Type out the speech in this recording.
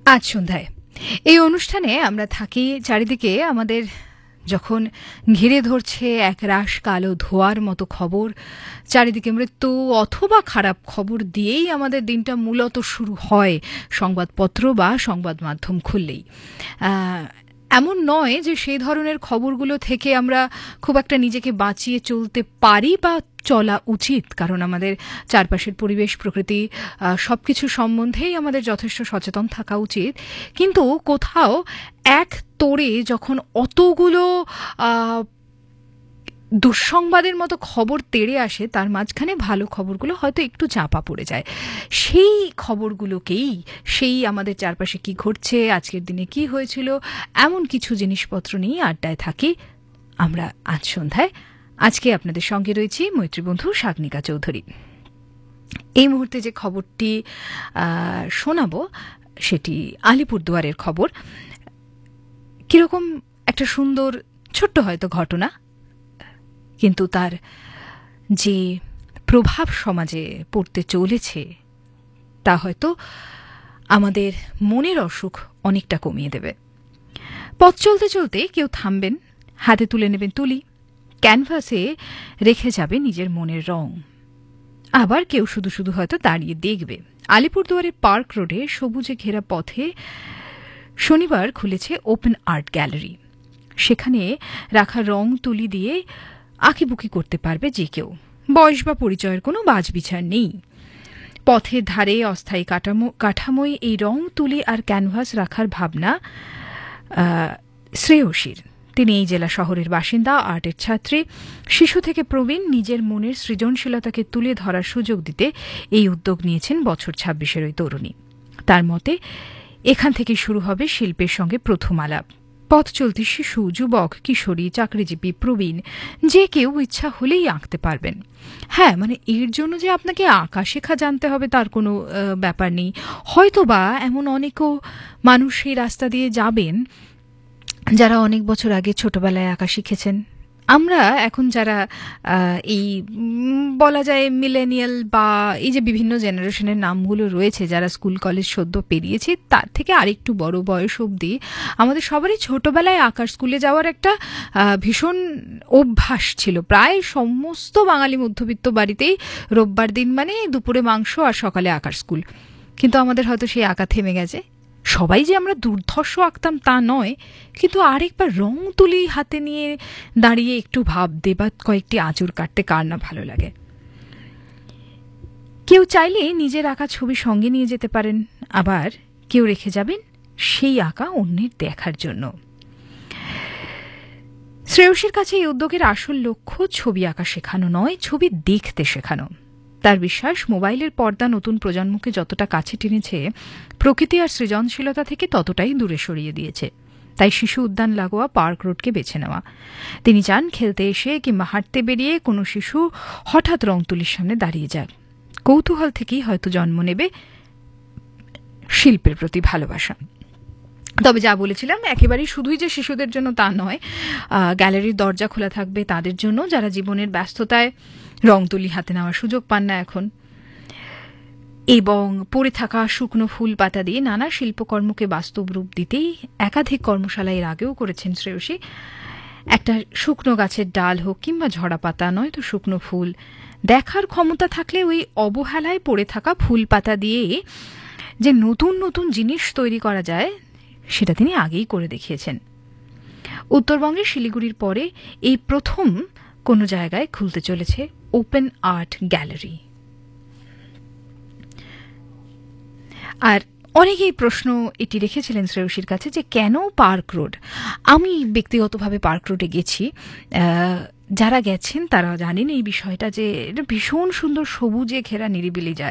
আজ সন্ধ্যায় এই অনুষ্ঠানে আমরা থাকি চারিদিকে আমাদের যখন ঘিরে ধরছে একরাশ কালো ধোঁয়ার মতো খবর, চারিদিকে মৃত্যু অথবা খারাপ খবর দিয়েই আমাদের দিনটা মূলত শুরু হয় সংবাদপত্র বা সংবাদ মাধ্যম খুললেই। এমন নয় যে সেই ধরনের খবরগুলো থেকে আমরা খুব একটা নিজেকে বাঁচিয়ে চলতে পারি বা চলা উচিত, কারণ আমাদের চারপাশের পরিবেশ প্রকৃতি সব কিছু সম্বন্ধেই আমাদের যথেষ্ট সচেতন থাকা উচিত। কিন্তু কোথাও এক তোড়ে যখন অতগুলো দুঃসংবাদের মতো খবর তেড়ে আসে, তার মাঝখানে ভালো খবরগুলো হয়তো একটু চাপা পড়ে যায়। সেই খবরগুলোকেই, সেই আমাদের চারপাশে কি ঘটছে, আজকের দিনে কি হয়েছিল, এমন কিছু জিনিসপত্র নিয়ে আড্ডায় থাকি আমরা আজ সন্ধ্যায়। আজকে আপনাদের সঙ্গে রয়েছি মৈত্রীবন্ধু সাগনিকা চৌধুরী। এই মুহূর্তে যে খবরটি শোনাবো সেটি আলিপুরদুয়ারের খবর। কিরকম একটা সুন্দর ছোট্ট হয়তো ঘটনা, কিন্তু তার যে প্রভাব সমাজে পড়তে চলেছে তা হয়তো আমাদের মনের অসুখ অনেকটা কমিয়ে দেবে। পথ চলতে চলতে কেউ থামবেন, হাতে তুলে নেবেন তুলি, ক্যানভাসে রেখে যাবে নিজের মনের রং। আবার কেউ শুধু শুধু হয়তো দাঁড়িয়ে দেখবে। আলিপুরদুয়ারের পার্ক রোডে সবুজে ঘেরা পথে শনিবার খুলেছে ওপেন আর্ট গ্যালারি। সেখানে রাখা রং তুলি দিয়ে আঁকিবুকি করতে পারবে যে কেউ। বয়স বা পরিচয়ের কোনো বাছবিচার নেই। পথের ধারে অস্থায়ী কাঠামোয় এই রং তুলি আর ক্যানভাস রাখার ভাবনা শ্রেয়সীর। তিনি এই জেলা শহরের বাসিন্দা, আর্টের ছাত্রী। শিশু থেকে প্রবীণ নিজের মনের সৃজনশীলতাকে তুলে ধরার সুযোগ দিতে এই উদ্যোগ নিয়েছেন বছর 26-এর ওই তরুণী। তার মতে এখান থেকে শুরু হবে শিল্পের সঙ্গে প্রথম আলাপ। পথ চলতি শিশু, যুবক, কিশোরী, চাকরিজীবী, প্রবীণ যে কেউ ইচ্ছা হলেই আঁকতে পারবেন। হ্যাঁ, মানে এর জন্য যে আপনাকে আঁকা শেখা জানতে হবে তার কোনো ব্যাপার নেই। হয়তোবা এমন অনেকও মানুষ এই রাস্তা দিয়ে যাবেন যারা অনেক বছর আগে ছোটবেলায় আঁকা শিখেছেন। আমরা এখন যারা এই বলা যায় মিলেনিয়াল বা এই যে বিভিন্ন জেনারেশনের নামগুলো রয়েছে, যারা স্কুল কলেজ সদ্য পেরিয়েছি, তার থেকে আরেকটু বড় বয়স অবধি আমাদের সবারই ছোটবেলায় আঁকার স্কুলে যাওয়ার একটা ভীষণ অভ্যাস ছিল। প্রায় সমস্ত বাঙালি মধ্যবিত্ত বাড়িতেই রোববার দিন মানে দুপুরে মাংস আর সকালে আঁকার স্কুল। কিন্তু আমাদের হয়তো সেই আঁকা থেমে গেছে। সবাই যে আমরা দুর্ধর্ষ আঁকতাম তা নয়, কিন্তু আরেকবার রং তুলি হাতে নিয়ে দাঁড়িয়ে একটু ভাবতে বা কয়েকটি আঁচড় কাটতে কার না ভালো লাগে। কেউ চাইলে নিজের আঁকা ছবি সঙ্গে নিয়ে যেতে পারেন, আবার কেউ রেখে যাবেন সেই আঁকা অন্যের দেখার জন্য। শ্রেয়সীর কাছে এই উদ্যোগের আসল লক্ষ্য ছবি আঁকা শেখানো নয়, ছবি দেখতে শেখানো। তার বিশ্বাস, মোবাইলের পর্দা নতুন প্রজন্মকে যতটা কাছে টেনেছে, প্রকৃতি আর সৃজনশীলতা থেকে ততটাই দূরে সরিয়ে দিয়েছে। তাই শিশু উদ্যান লাগোয়া পার্ক রোডকে বেছে নেওয়া। তিনি চান খেলতে এসে কিংবা হাঁটতে বেরিয়ে কোনো শিশু হঠাৎ রং তুলির সামনে দাঁড়িয়ে যাক। কৌতূহল থেকেই হয়তো জন্ম নেবে শিল্পের প্রতি ভালোবাসা। তবে যা বলেছিলাম, একেবারেই শুধুই যে শিশুদের জন্য তা নয়। গ্যালারির দরজা খোলা থাকবে তাদের জন্য যারা জীবনের ব্যস্ততায় রং তুলি হাতে নেওয়ার সুযোগ পান না এখন। এবং পড়ে থাকা শুকনো ফুল পাতা দিয়ে নানা শিল্পকর্মকে বাস্তব রূপ দিতেই একাধিক কর্মশালা এর আগেও করেছেন শ্রেয়সী। একটা শুকনো গাছের ডাল হোক কিংবা ঝরা পাতা, নয়তো শুকনো ফুল, দেখার ক্ষমতা থাকলে ওই অবহেলায় পড়ে থাকা ফুল পাতা দিয়ে যে নতুন নতুন জিনিস তৈরি করা যায় সেটা তিনি আগেই করে দেখিয়েছেন। উত্তরবঙ্গের শিলিগুড়ির পরে এই প্রথম কোনো জায়গায় খুলতে চলেছে ওপেন আর্ট গ্যালারি। আর অনেকেই প্রশ্ন এটি রেখেছিলেন শ্রেয়সীর কাছে যে কেন পার্ক রোড। আমি ব্যক্তিগতভাবে পার্ক রোডে গেছি, যারা গেছেন তারা জানেন এই বিষয়টা, যে এটা ভীষণ সুন্দর সবুজে ঘেরা নিরিবিলি যায়।